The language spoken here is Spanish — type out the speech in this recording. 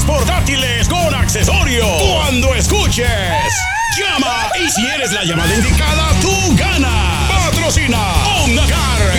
portátiles con accesorios. Cuando escuches, llama. Y si eres la llamada indicada, tú ganas. Patrocina Ondacar,